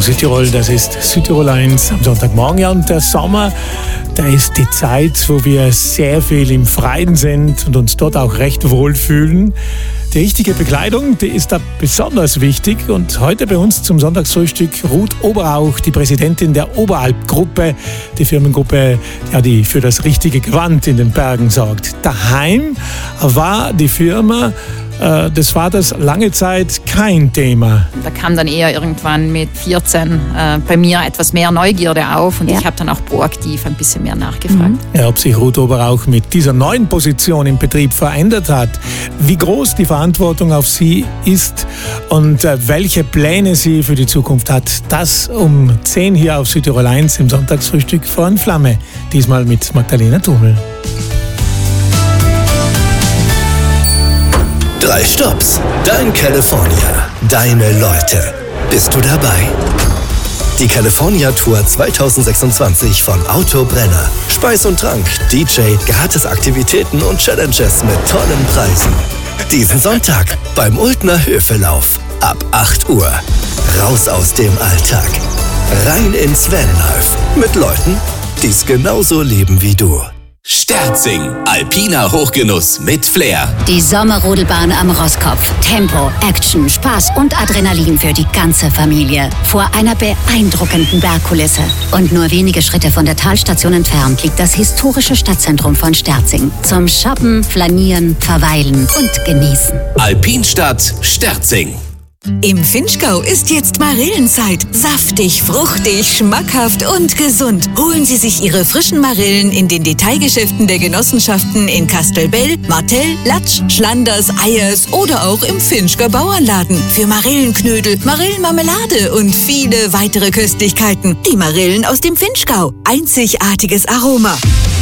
Südtirol, das ist Südtirol 1 am Sonntagmorgen. Ja, und der Sommer, da ist die Zeit, wo wir sehr viel im Freien sind und uns dort auch recht wohlfühlen. Die richtige Bekleidung, die ist da besonders wichtig. Und heute bei uns zum Sonntagsfrühstück Ruth Oberauch, die Präsidentin der Oberalp-Gruppe, die Firmengruppe, ja, die für das richtige Gewand in den Bergen sorgt. Daheim war die Firma des Vaters lange Zeit kein Thema. Da kam dann eher irgendwann mit 14 bei mir etwas mehr Neugierde auf und ich habe dann auch proaktiv ein bisschen mehr nachgefragt. Ja, ob sich Ruth Oberauch mit dieser neuen Position im Betrieb verändert hat, wie groß die Verantwortung auf sie ist und welche Pläne sie für die Zukunft hat, das um 10 hier auf Südtirol 1 im Sonntagsfrühstück von Flamme. Diesmal mit Magdalena Thumel. 3 Stops, dein California, deine Leute. Bist du dabei? Die California Tour 2026 von Autobrenner. Speis und Trank, DJ, Gratisaktivitäten und Challenges mit tollen Preisen. Diesen Sonntag beim Ultner Höfelauf ab 8 Uhr. Raus aus dem Alltag. Rein ins Vanlife mit Leuten, die es genauso leben wie du. Sterzing, alpiner Hochgenuss mit Flair. Die Sommerrodelbahn am Rosskopf. Tempo, Action, Spaß und Adrenalin für die ganze Familie. Vor einer beeindruckenden Bergkulisse. Und nur wenige Schritte von der Talstation entfernt liegt das historische Stadtzentrum von Sterzing. Zum Shoppen, Flanieren, Verweilen und Genießen. Alpinstadt Sterzing. Im Vinschgau ist jetzt Marillenzeit. Saftig, fruchtig, schmackhaft und gesund. Holen Sie sich Ihre frischen Marillen in den Detailgeschäften der Genossenschaften in Kastelbell, Martell, Latsch, Schlanders, Eyers oder auch im Vinschger Bauernladen. Für Marillenknödel, Marillenmarmelade und viele weitere Köstlichkeiten. Die Marillen aus dem Vinschgau. Einzigartiges Aroma.